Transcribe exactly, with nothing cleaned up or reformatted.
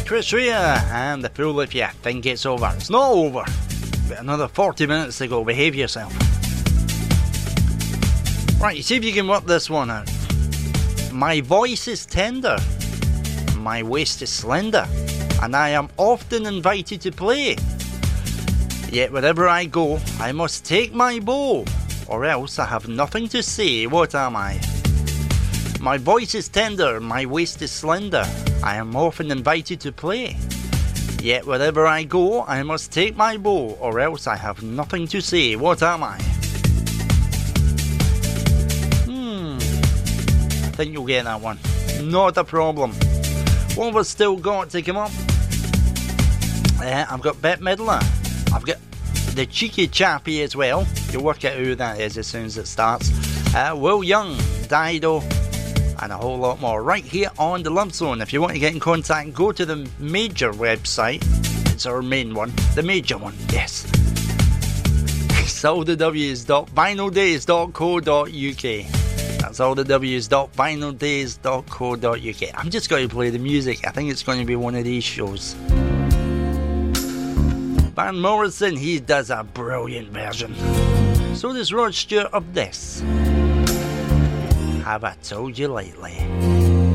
Chris Rea and The Fool If You Think It's Over. It's not over. Got another forty minutes to go. Behave yourself. Right, see if you can work this one out. My voice is tender, my waist is slender, and I am often invited to play. Yet wherever I go, I must take my bow, or else I have nothing to say. What am I? My voice is tender, my waist is slender, I am often invited to play. Yet wherever I go, I must take my bow, or else I have nothing to say. What am I? Hmm, I think you'll get that one. Not a problem. What have I still got to come up? Uh, I've got Bette Midler. I've got the Cheeky Chappie as well. You'll work out who that is as soon as it starts. Uh, Will Young, Dido, and a whole lot more right here on the Love Zone. If you want to get in contact, go to the major website. It's our main one, the major one, yes. It's all the W's dot vinyl days dot co dot uk. That's all the W's dot vinyl days dot co dot uk. I'm just going to play the music. I think it's going to be one of these shows. Van Morrison, he does a brilliant version. So does Rod Stewart of this. Have I told you lately?